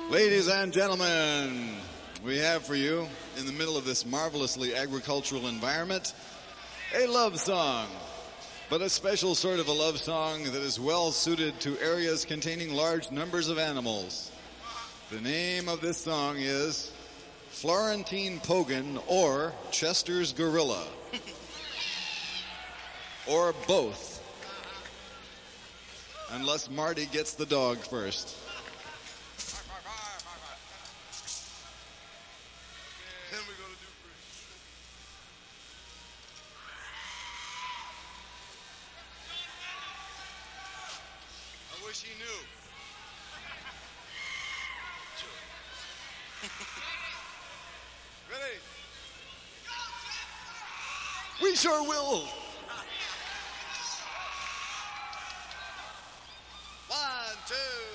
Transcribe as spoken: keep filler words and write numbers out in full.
Ladies and gentlemen, we have for you, in the middle of this marvelously agricultural environment, a love song, but a special sort of a love song that is well suited to areas containing large numbers of animals. The name of this song is Florentine Pogan or Chester's Gorilla, or both, unless Marty gets the dog first. I wish he knew. Ready? We sure will.